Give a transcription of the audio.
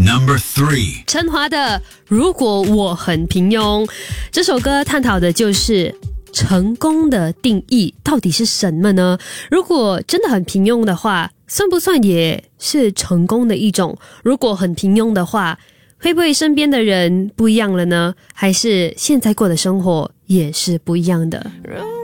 Number 3. 陈华的《如果我很平庸》这首歌探讨的就是成功的定义到底是什么呢？如果真的很平庸的话，算不算也是成功的一种？如果很平庸的话，会不会身边的人不一样了呢？还是现在过的生活也是不一样的？